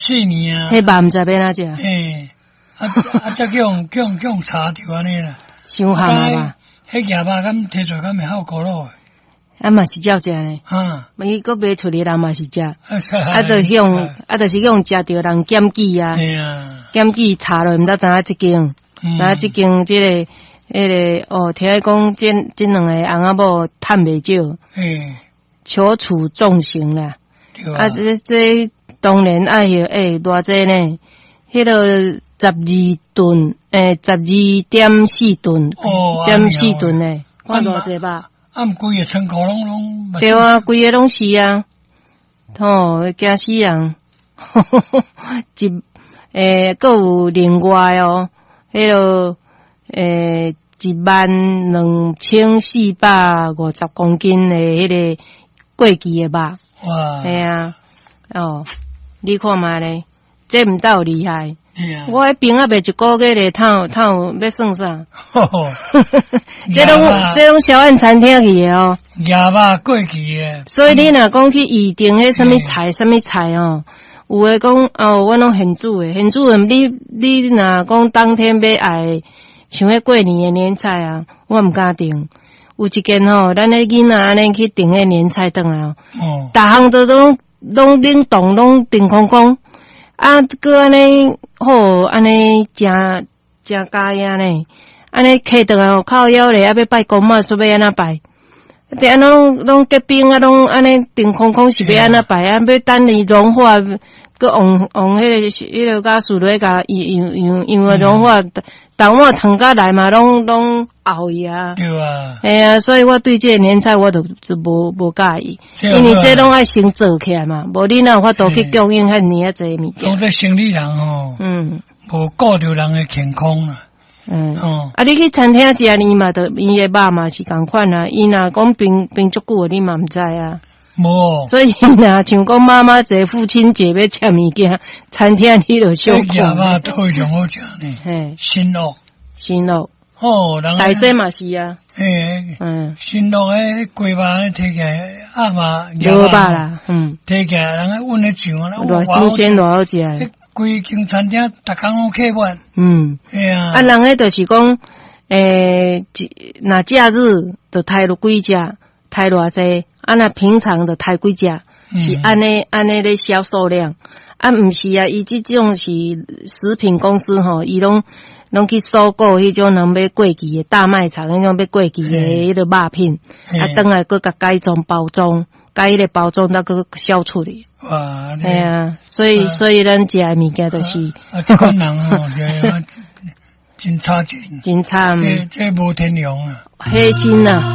4年啊。 迄肉毋知要哪食。 嘿，才叫用查着安尼啦。 伤咸啊嘛。 迄鸭肉敢摕出来敢会好咕噜诶。 嘛是照食呢。伊搁卖出嚟人嘛是食。就是用食着人检举啊。检举查落毋知影即间，即间即个。听伊讲，这两个翁仔某趁袂少，求处重刑啦。这当然爱偌济呢？迄个12吨，12.4吨，减4吨呢，看偌济吧。 规个仓库拢对啊，规个拢是啊，惊死人。搁有另外哦，迄个12450公斤的迄个过期的肉。哇！系啊，你看嘛咧，这毋斗厉害。我迄饼仔卖1个月咧，透要算啥？这拢小案餐厅去的哦。 鸭肉过期的。 所以你若讲去预定迄什么菜哦，有诶讲我拢现煮诶，你若讲当天要爱。像迄过年的年菜啊，我毋敢订。有一间咱迄囡仔安尼去订迄年菜转来逐项都拢冷冻，拢订空空。搁安尼好，安尼真加样呢。安尼客转来靠腰咧，要拜公妈，说要安怎拜？安拢结冰拢安尼订空空是要安怎拜？要等伊融化，搁用迄个加水落甲用融化。但我汤甲来嘛，拢熬伊啊。 对啊。 哎啊，所以我对这个年菜我就无介意，因为这拢爱先做起来嘛，无你哪有法度去供应遐尼啊济物件。 讲这生理人无顾着人的健康啊。 你去餐厅食，伊嘛的肉嘛是共款啊，伊若讲冰足久，你嘛毋知啊。 无， 所以若像讲妈妈节、父亲节要吃物件，餐厅你就小看。 鸭肉都上好食呢。新乐。人大细嘛是啊。 新乐诶，鸡肉摕起来嘛， 牛肉啦， 摕起来人温咧上啦， 偌新鲜偌好食。 规间餐厅逐工拢客满。 人诶就是讲，若假日就抬落几只，抬偌济。若平常的抬几只，是安尼咧销数量，毋是啊，伊即种是食品公司伊拢去收购迄种人要过期的大卖场，迄种要过期的迄个肉品，转来搁甲改装包装，改迄个包装再搁销出去。哇！系啊，所以咱食的物件都是。 这款人真差劲。 真差。 这无天良啊。 黑心啊。